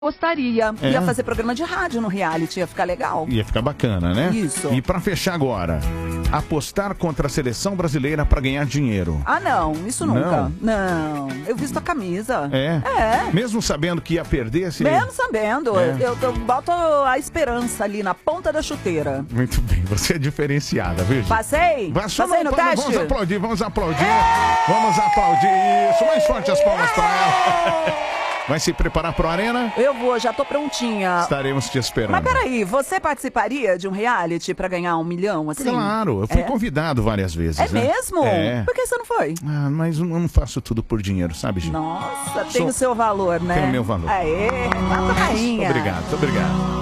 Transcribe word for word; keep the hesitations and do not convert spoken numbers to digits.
Gostaria. É? Ia fazer programa de rádio no reality, ia ficar legal. Ia ficar bacana, né? Isso. E pra fechar agora, apostar contra a seleção brasileira pra ganhar dinheiro. Ah, não, isso nunca. Não? Não, eu visto a camisa. É? É. Mesmo sabendo que ia perder, se... Mesmo sabendo, É. eu, eu boto a esperança ali na ponta da chuteira. Muito bem, você é diferenciada, viu, gente? Passei? Passou, Passei no não, teste? Vamos aplaudir, vamos aplaudir. Vamos aplaudir isso. Mais forte as palmas pra ela. Vai se preparar pro Arena? Eu vou, já tô prontinha. Estaremos te esperando. Mas peraí, você participaria de um reality pra ganhar um milhão, assim? Claro, eu fui É? convidado várias vezes. É né? mesmo? É. Por que você não foi? Ah, mas eu não faço tudo por dinheiro, sabe, gente? Nossa, tem Sou- o seu valor, né? Tem o meu valor. Aê, mata rainha. Obrigado, obrigado.